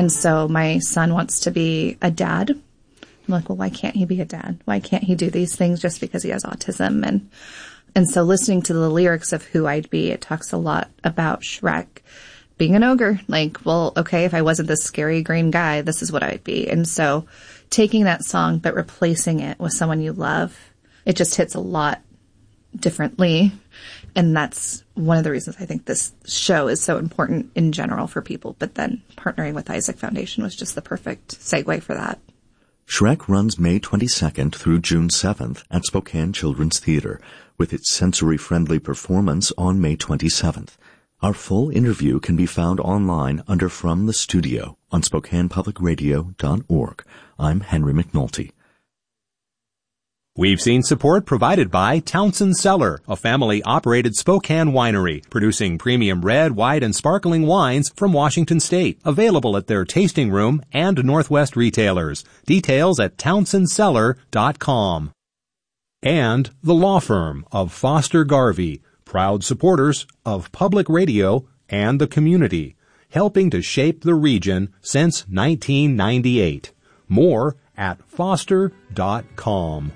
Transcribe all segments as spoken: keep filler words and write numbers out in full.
And so my son wants to be a dad. I'm like, well, why can't he be a dad? Why can't he do these things just because he has autism? And and so listening to the lyrics of Who I'd Be, it talks a lot about Shrek being an ogre. Like, well, okay, if I wasn't this scary green guy, this is what I'd be. And so taking that song but replacing it with someone you love, it just hits a lot differently. And that's one of the reasons I think this show is so important in general for people. But then partnering with Isaac Foundation was just the perfect segue for that. Shrek runs May twenty-second through June seventh at Spokane Children's Theater, with its sensory-friendly performance on May twenty-seventh. Our full interview can be found online under From the Studio on Spokane Public Radio dot org. I'm Henry McNulty. We've seen support provided by Townsend Cellar, a family-operated Spokane winery, producing premium red, white, and sparkling wines from Washington State, available at their tasting room and Northwest retailers. Details at townsend cellar dot com. And the law firm of Foster Garvey, proud supporters of public radio and the community, helping to shape the region since nineteen ninety-eight. More at foster dot com.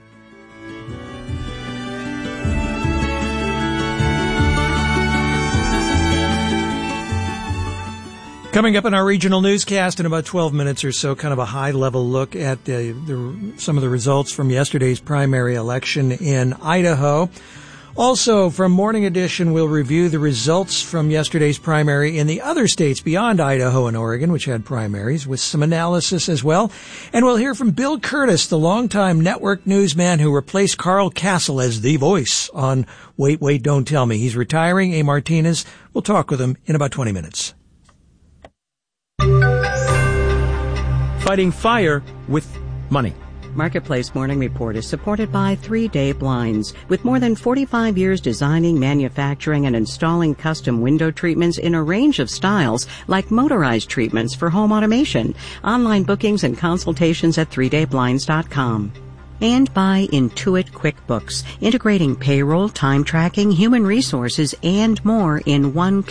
Coming up in our regional newscast in about twelve minutes or so, kind of a high-level look at the, the, some of the results from yesterday's primary election in Idaho. Also, from Morning Edition, we'll review the results from yesterday's primary in the other states beyond Idaho and Oregon, which had primaries, with some analysis as well. And we'll hear from Bill Curtis, the longtime network newsman who replaced Carl Castle as the voice on Wait, Wait, Don't Tell Me. He's retiring. A. Martinez. We'll talk with him in about twenty minutes. Fighting fire with money. Marketplace Morning Report is supported by Three Day Blinds. With more than forty-five years designing, manufacturing, and installing custom window treatments in a range of styles, like motorized treatments for home automation. Online bookings and consultations at three day blinds dot com. And by Intuit QuickBooks, integrating payroll, time tracking, human resources, and more in one